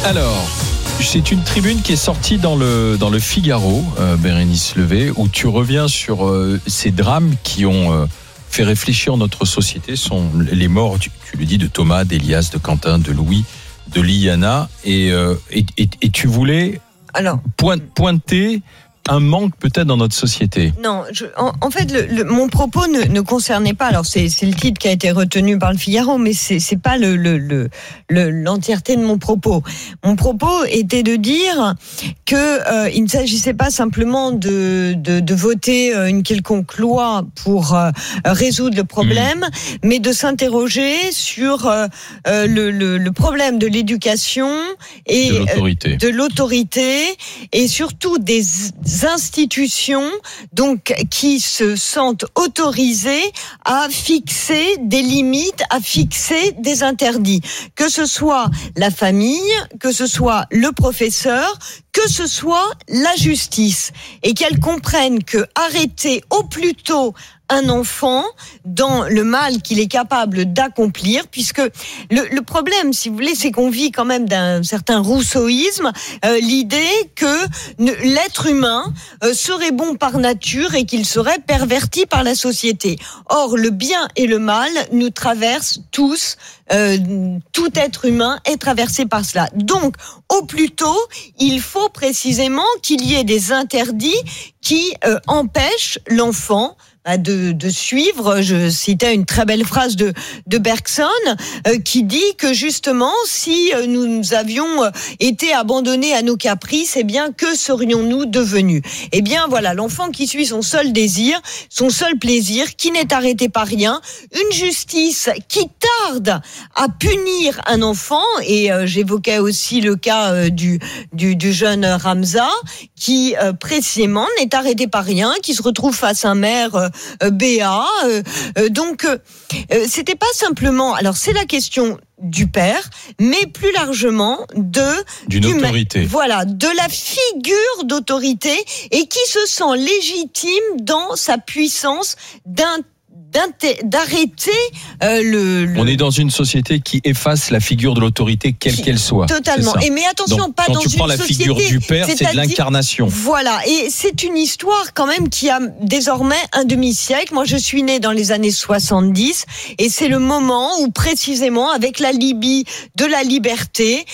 Alors, c'est une tribune qui est sortie dans le Figaro, Bérénice Levé, où tu reviens sur ces drames qui ont fait réfléchir notre société. Sont les morts, tu le dis, de Thomas, d'Elias, de Quentin, de Louis, de Liana, et tu voulais pointer un manque peut-être dans notre société. Non, en fait, mon propos ne concernait pas. Alors, c'est le titre qui a été retenu par le Figaro, mais c'est pas l'entièreté de mon propos. Mon propos était de dire que il ne s'agissait pas simplement de voter une quelconque loi pour résoudre le problème, mais de s'interroger sur le problème de l'éducation et de l'autorité et surtout des institutions donc qui se sentent autorisées à fixer des limites, à fixer des interdits, que ce soit la famille, que ce soit le professeur, que ce soit la justice, et qu'elles comprennent que arrêter au plus tôt un enfant dans le mal qu'il est capable d'accomplir, puisque le problème, si vous voulez, c'est qu'on vit quand même d'un certain rousseauisme, l'idée que l'être humain serait bon par nature et qu'il serait perverti par la société. Or, le bien et le mal nous traversent tous. Tout être humain est traversé par cela. Donc, au plus tôt, il faut précisément qu'il y ait des interdits qui empêchent l'enfant de suivre. Je citais une très belle phrase de Bergson qui dit que justement, si nous avions été abandonnés à nos caprices, eh bien, que serions-nous devenus ? Eh bien, voilà, l'enfant qui suit son seul désir, son seul plaisir, qui n'est arrêté par rien, une justice qui tarde à punir un enfant, et j'évoquais aussi le cas du jeune Ramza, qui précisément n'est arrêté par rien, qui se retrouve face à un maire BA. Donc, c'était pas simplement. Alors, c'est la question du père, mais plus largement d'une autorité. Voilà, de la figure d'autorité, et qui se sent légitime dans sa puissance d'arrêter On est dans une société qui efface la figure de l'autorité, quelle qu'elle soit. Totalement. Et mais attention, donc, pas dans une société. Quand tu prends la figure du père, c'est de l'incarnation. Voilà. Et c'est une histoire quand même qui a désormais un demi-siècle. Moi, je suis née dans les années 70, et c'est le moment où précisément, avec la Libye de la liberté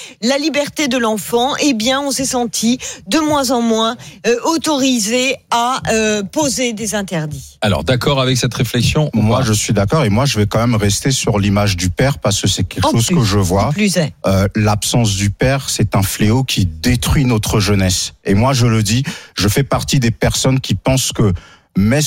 de l'enfant, eh bien, on s'est senti de moins en moins autorisé à poser des interdits. Alors, d'accord avec cette réflexion? Moi, je suis d'accord, et moi, je vais quand même rester sur l'image du père, parce que c'est quelque chose que je vois. L'absence du père, c'est un fléau qui détruit notre jeunesse. Et moi, je le dis, je fais partie des personnes qui pensent que mai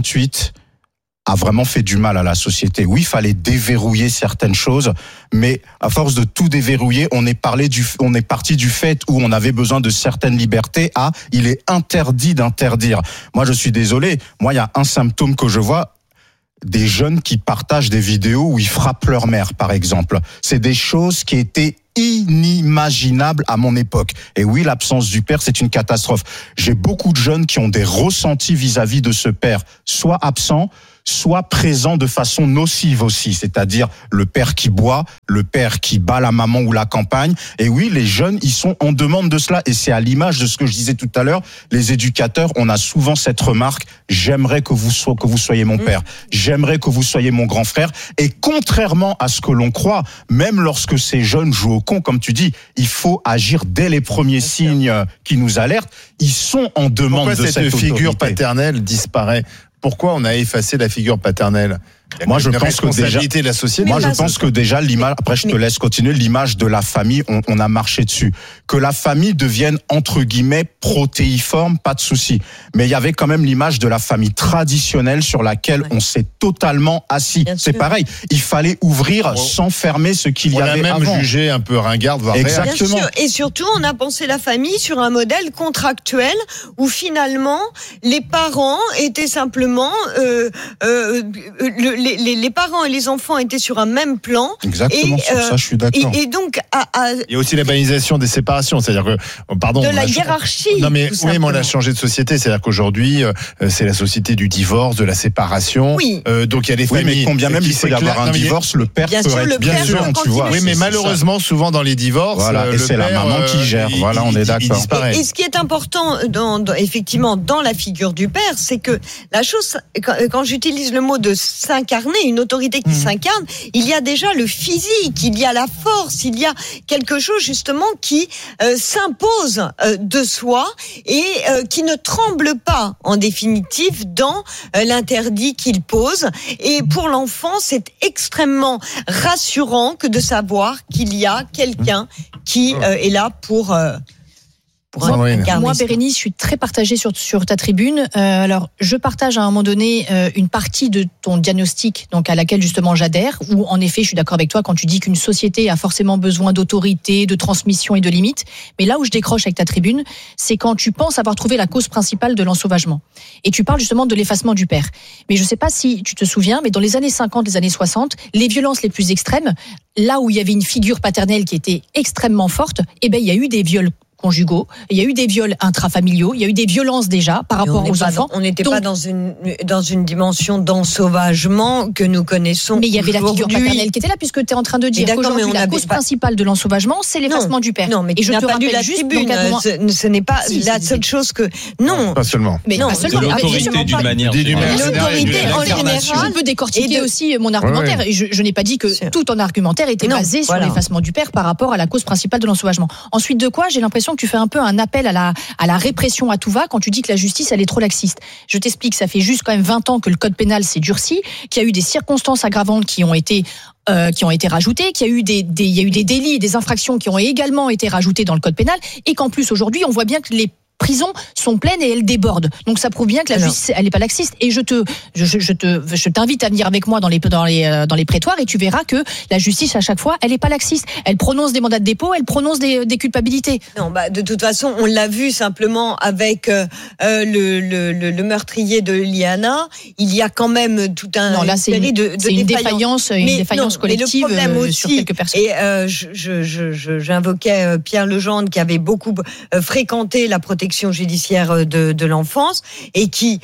68 a vraiment fait du mal à la société. Oui, il fallait déverrouiller certaines choses, mais à force de tout déverrouiller, on est parti du fait où on avait besoin de certaines libertés à il est interdit d'interdire. Moi, je suis désolé. Moi, il y a un symptôme que je vois. Des jeunes qui partagent des vidéos où ils frappent leur mère, par exemple. C'est des choses qui étaient inimaginables à mon époque. Et oui, l'absence du père, c'est une catastrophe. J'ai beaucoup de jeunes qui ont des ressentis vis-à-vis de ce père, soit absent, soit présent de façon nocive aussi, c'est-à-dire le père qui boit, le père qui bat la maman ou la campagne. Et oui, les jeunes, ils sont en demande de cela. Et c'est à l'image de ce que je disais tout à l'heure, les éducateurs, on a souvent cette remarque: j'aimerais que vous soyez mon père, j'aimerais que vous soyez mon grand frère. Et contrairement à ce que l'on croit, même lorsque ces jeunes jouent au con, comme tu dis, il faut agir dès les premiers signes qui nous alertent. Ils sont en demande de cette autorité. Pourquoi cette figure paternelle disparaît ? Pourquoi on a effacé la figure paternelle ? Moi, je pense que déjà, de la société. Moi, je pense que déjà l'image. Après, je te laisse continuer. L'image de la famille, on a marché dessus. Que la famille devienne entre guillemets protéiforme, pas de souci. Mais il y avait quand même l'image de la famille traditionnelle sur laquelle on s'est totalement assis. Bien C'est sûr. pareil. Il fallait ouvrir sans fermer ce qu'il y avait avant. On a même jugé un peu ringarde, voire Exactement. Bien sûr. Et surtout, on a pensé la famille sur un modèle contractuel où finalement les parents étaient simplement les parents et les enfants étaient sur un même plan. Exactement, sur ça, je suis d'accord. Et donc, il y a aussi la banalisation des séparations, c'est-à-dire que, de la hiérarchie. Non, mais oui, mais on a changé de société, c'est-à-dire qu'aujourd'hui, c'est la société du divorce, de la séparation. Oui. Donc il y a des familles. Mais combien même il faut y avoir un divorce, le père peut être bien sûr, tu vois. Oui, mais malheureusement, souvent dans les divorces, voilà, et c'est la maman qui gère. Voilà, on est d'accord. Et ce qui est important, effectivement, dans la figure du père, c'est que la chose, quand j'utilise le mot de s'incarner, une autorité qui s'incarne, il y a déjà le physique, il y a la force, il y a quelque chose justement qui s'impose de soi et qui ne tremble pas, en définitive, dans l'interdit qu'il pose. Et pour l'enfant, c'est extrêmement rassurant que de savoir qu'il y a quelqu'un qui est là pour moi, Bérénice, je suis très partagée sur ta tribune. Alors, je partage à un moment donné une partie de ton diagnostic, donc à laquelle justement j'adhère, où en effet, je suis d'accord avec toi quand tu dis qu'une société a forcément besoin d'autorité, de transmission et de limites. Mais là où je décroche avec ta tribune, c'est quand tu penses avoir trouvé la cause principale de l'ensauvagement. Et tu parles justement de l'effacement du père. Mais je ne sais pas si tu te souviens, mais dans les années 50, les années 60, les violences les plus extrêmes, là où il y avait une figure paternelle qui était extrêmement forte, eh ben, il y a eu des viols conjugaux, il y a eu des viols intrafamiliaux, il y a eu des violences déjà par rapport aux enfants. On n'était pas dans une dimension d'ensauvagement que nous connaissons. Mais il y avait la figure paternelle qui était là, puisque tu es en train de dire qu'aujourd'hui la cause principale de l'ensauvagement, c'est l'effacement du père. Non, mais je te rappelle juste, ce n'est pas la seule chose que... Non. Pas seulement. Mais non, de l'autorité d'une manière générale. L'autorité en général. Je peux décortiquer aussi mon argumentaire. Et je n'ai pas dit que tout ton argumentaire était basé sur l'effacement du père par rapport à la cause principale de l'ensauvagement. Ensuite de quoi, j'ai l'impression que tu fais un peu un appel à la répression à tout va quand tu dis que la justice elle est trop laxiste. Je t'explique, ça fait juste quand même 20 ans que le code pénal s'est durci, qu'il y a eu des circonstances aggravantes qui ont été rajoutées, qu'il y a eu des délits et des infractions qui ont également été rajoutés dans le code pénal, et qu'en plus aujourd'hui on voit bien que les prisons sont pleines et elles débordent. Donc ça prouve bien que la justice elle est pas laxiste. Et je t'invite à venir avec moi dans les prétoires et tu verras que la justice à chaque fois elle est pas laxiste. Elle prononce des mandats de dépôt, elle prononce des culpabilités. Non, de toute façon on l'a vu simplement avec le meurtrier de Liana. Il y a même tout un c'est une défaillance collective sur quelques personnes. Et j'invoquais Pierre Legendre qui avait beaucoup fréquenté la protection judiciaire de l'enfance et qui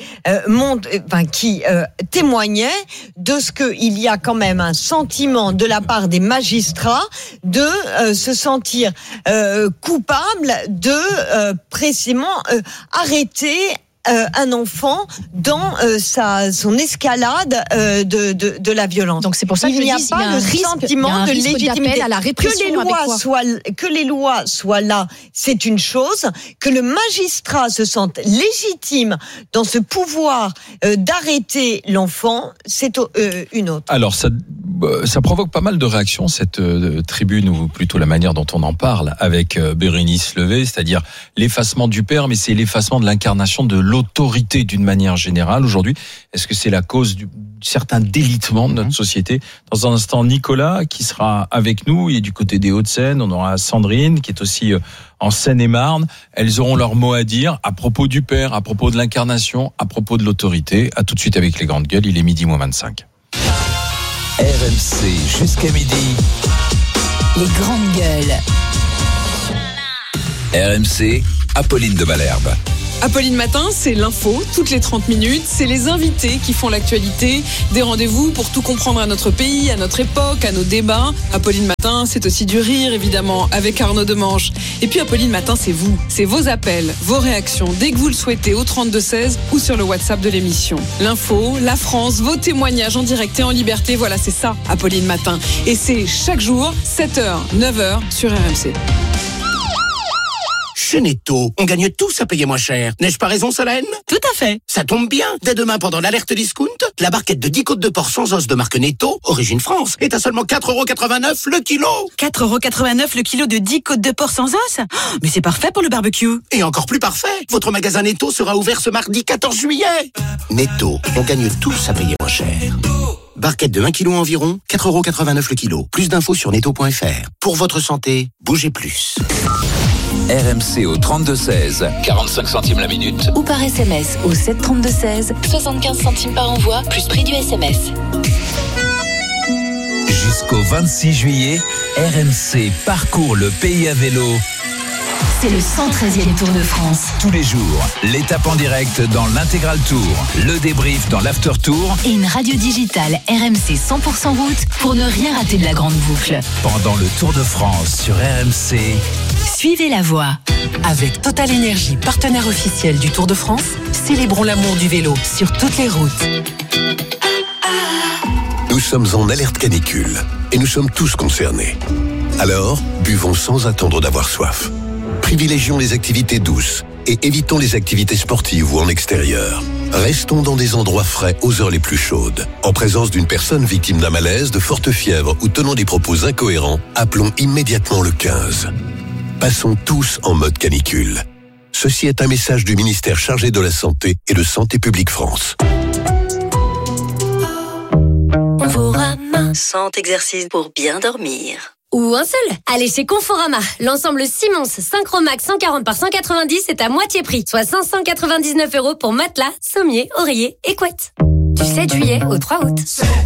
témoignait de ce qu'il y a quand même un sentiment de la part des magistrats de se sentir coupable de précisément arrêter un enfant dans son escalade de la violence. Donc c'est pour ça que il n'y a pas le sentiment de légitimité à la répression. Que les lois soient là, c'est une chose. Que le magistrat se sente légitime dans ce pouvoir d'arrêter l'enfant, c'est une autre. Alors ça provoque pas mal de réactions, cette tribune, ou plutôt la manière dont on en parle avec Bérénice Levé, c'est-à-dire l'effacement du père, mais c'est l'effacement de l'incarnation de l'autorité d'une manière générale. Aujourd'hui, est-ce que c'est la cause du certain délitement de notre société? Dans un instant, Nicolas, qui sera avec nous, et du côté des Hauts-de-Seine, on aura Sandrine, qui est aussi en Seine-et-Marne. Elles auront leur mot à dire à propos du père, à propos de l'incarnation, à propos de l'autorité. À tout de suite avec les grandes gueules, il est 12:25. RMC jusqu'à midi. Les grandes gueules. RMC, Apolline de Malherbe. Apolline Matin, c'est l'info, toutes les 30 minutes. C'est les invités qui font l'actualité. Des rendez-vous pour tout comprendre à notre pays, à notre époque, à nos débats. Apolline Matin, c'est aussi du rire, évidemment, avec Arnaud Demange. Et puis Apolline Matin, c'est vous. C'est vos appels, vos réactions, dès que vous le souhaitez, au 32-16 ou sur le WhatsApp de l'émission. L'info, la France, vos témoignages en direct et en liberté. Voilà, c'est ça, Apolline Matin. Et c'est chaque jour, 7h, 9h sur RMC. Chez Netto, on gagne tous à payer moins cher. N'ai-je pas raison, Solène? Tout à fait. Ça tombe bien. Dès demain, pendant l'alerte discount, la barquette de 10 côtes de porc sans os de marque Netto, origine France, est à seulement 4,89€ le kilo. 4,89€ le kilo de 10 côtes de porc sans os? Mais c'est parfait pour le barbecue. Et encore plus parfait, votre magasin Netto sera ouvert ce mardi 14 juillet. Netto, on gagne tous à payer moins cher. Barquette de 1 kg environ, 4,89€ le kilo. Plus d'infos sur netto.fr. Pour votre santé, bougez plus. RMC au 32-16, 45 centimes la minute. Ou par SMS au 732-16, 75 centimes par envoi, plus prix du SMS. Jusqu'au 26 juillet, RMC parcourt le pays à vélo. C'est le 113e Tour de France. Tous les jours, l'étape en direct dans l'Intégral Tour, le débrief dans l'After Tour et une radio digitale RMC 100% route pour ne rien rater de la grande boucle. Pendant le Tour de France sur RMC, suivez la voie. Avec Total Énergie, partenaire officiel du Tour de France, célébrons l'amour du vélo sur toutes les routes. Nous sommes en alerte canicule et nous sommes tous concernés. Alors, buvons sans attendre d'avoir soif. Privilégions les activités douces et évitons les activités sportives ou en extérieur. Restons dans des endroits frais aux heures les plus chaudes. En présence d'une personne victime d'un malaise, de forte fièvre ou tenant des propos incohérents, appelons immédiatement le 15. Passons tous en mode canicule. Ceci est un message du ministère chargé de la Santé et de Santé publique France. Conforama. 100 exercices pour bien dormir. Ou un seul. Allez chez Conforama. L'ensemble Simons Synchromax 140 par 190 est à moitié prix. Soit 599 € pour matelas, sommier, oreiller et couette. Du 7 juillet au 3 août.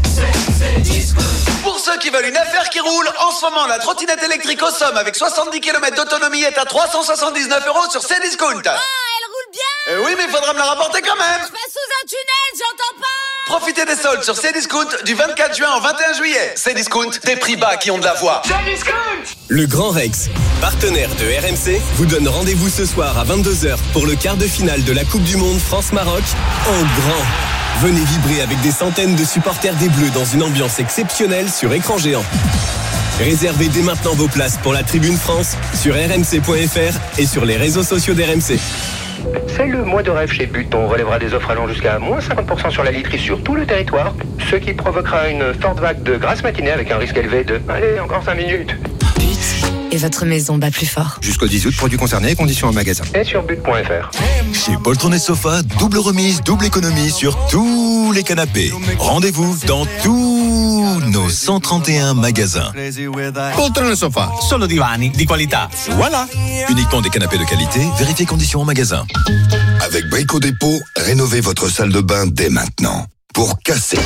Pour ceux qui veulent une affaire qui roule, en ce moment, la trottinette électrique au somme avec 70 km d'autonomie est à 379 € sur Cdiscount. Ah, elle roule bien. Oui, mais il faudra me la rapporter quand même. Je passe sous un tunnel, j'entends pas. Profitez des soldes sur Cdiscount du 24 juin au 21 juillet. Cdiscount, des prix bas qui ont de la voix. Cdiscount. Le Grand Rex, partenaire de RMC, vous donne rendez-vous ce soir à 22h pour le quart de finale de la Coupe du Monde France-Maroc en grand. Venez vibrer avec des centaines de supporters des Bleus dans une ambiance exceptionnelle sur écran géant. Réservez dès maintenant vos places pour la Tribune France sur rmc.fr et sur les réseaux sociaux d'RMC. C'est le mois de rêve chez But. On relèvera des offres allant jusqu'à moins 50% sur la literie sur tout le territoire, ce qui provoquera une forte vague de grasse matinée avec un risque élevé de... Allez, encore 5 minutes. But. Et votre maison bat plus fort. Jusqu'au 10 août, produits concernés et conditions en magasin. Et sur but.fr. Chez Poltron et Sofa, double remise, double économie sur tous les canapés. Rendez-vous dans tous nos 131 magasins. Poltron et Sofa, solo divani di qualità. Voilà. Uniquement des canapés de qualité, vérifiez conditions en magasin. Avec Brico Dépôt, rénovez votre salle de bain dès maintenant. Pour casser,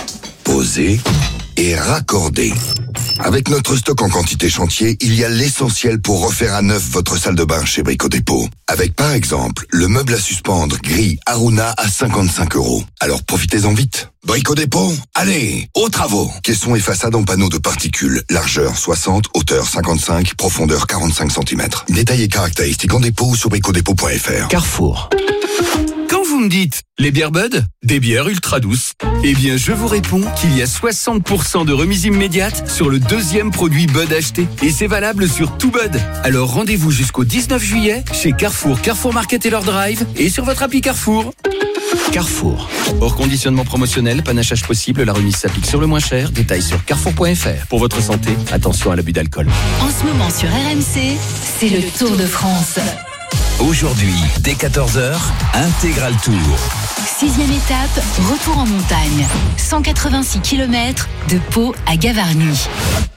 poser et raccorder. Avec notre stock en quantité chantier, il y a l'essentiel pour refaire à neuf votre salle de bain chez Brico Dépôt. Avec par exemple, le meuble à suspendre gris Aruna à 55 €. Alors profitez-en vite. Brico Dépôt, allez, aux travaux. Caissons et façades en panneaux de particules. Largeur 60, hauteur 55, profondeur 45 cm. Détails et caractéristiques en dépôt ou sur bricodépôt.fr. Carrefour. Quand vous me dites les bières Bud, des bières ultra douces, eh bien je vous réponds qu'il y a 60% de remise immédiate sur le deuxième produit Bud acheté. Et c'est valable sur tout Bud. Alors rendez-vous jusqu'au 19 juillet chez Carrefour, Carrefour Market et leur drive et sur votre appli Carrefour. Carrefour. Hors conditionnement promotionnel, panachage possible, la remise s'applique sur le moins cher. Détails sur carrefour.fr. Pour votre santé, attention à l'abus d'alcool. En ce moment sur RMC, c'est le Tour de France. Aujourd'hui, dès 14h, Intégral Tour. 6e étape, retour en montagne. 186 km de Pau à Gavarnie.